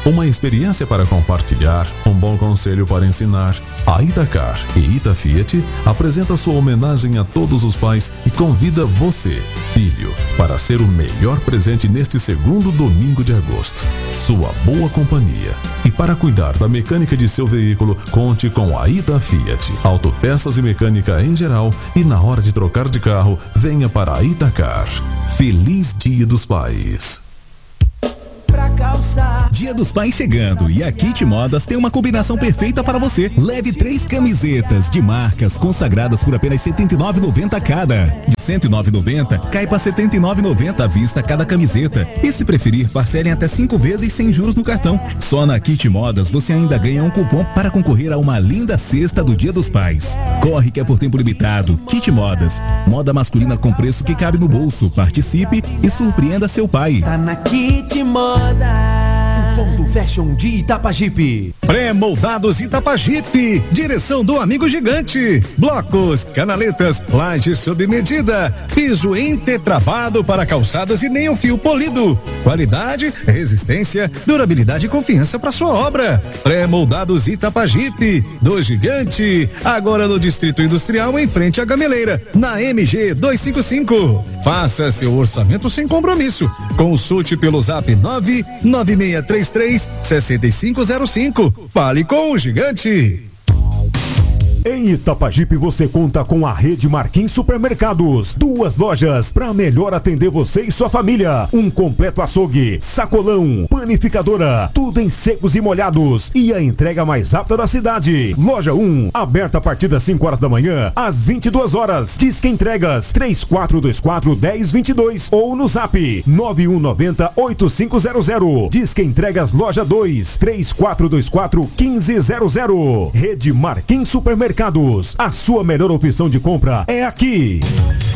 Uma experiência para compartilhar, um bom conselho para ensinar. A Itacar e Ita Fiat apresenta sua homenagem a todos os pais e convida você, filho, para ser o melhor presente neste segundo domingo de agosto. Sua boa companhia. E para cuidar da mecânica de seu veículo, conte com a Ita Fiat. Autopeças e mecânica em geral, e na hora de trocar de carro, venha para a Itacar. Feliz Dia dos Pais. Dia dos Pais chegando e a Kit Modas tem uma combinação perfeita para você. Leve 3 camisetas de marcas consagradas por apenas R$ 79,90 cada. De R$ 109,90 cai para R$ 79,90 à vista cada camiseta. E se preferir, parcelem até 5 vezes sem juros no cartão. Só na Kit Modas você ainda ganha um cupom para concorrer a uma linda cesta do Dia dos Pais. Corre que é por tempo limitado. Kit Modas, moda masculina com preço que cabe no bolso. Participe e surpreenda seu pai. Tá na Kit Modas. Ponto Fashion de Itapajipe. Pré-moldados Itapajipe. Direção do amigo gigante. Blocos, canaletas, laje sob medida. Piso entretravado para calçadas e nem o fio polido. Qualidade, resistência, durabilidade e confiança para sua obra. Pré-moldados Itapajipe. Do gigante. Agora no Distrito Industrial em frente à Gameleira. Na MG 255. Faça seu orçamento sem compromisso. Consulte pelo zap 99633-6505. Fale com o gigante. Em Itapajipe você conta com a rede Marquinhos Supermercados. 2 lojas para melhor atender você e sua família. Um completo açougue, sacolão, panificadora, tudo em secos e molhados. E a entrega mais rápida da cidade. Loja 1, aberta a partir das 5 horas da manhã às 22 horas. Disque entregas 3424-1022 ou no zap 9190-8500. Disque entregas loja 2, 3424-1500. Rede Marquinhos Supermercados. A sua melhor opção de compra é aqui.